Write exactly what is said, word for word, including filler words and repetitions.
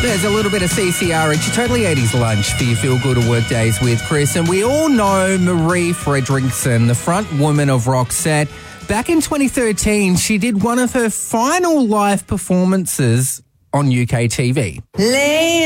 There's a little bit of C C R. It's your Totally eighties lunch for your Feel Good at Work days with Chris. And we all know Marie Fredriksson, the front woman of Roxette. Back in twenty thirteen, she did one of her final live performances on U K T V. Lay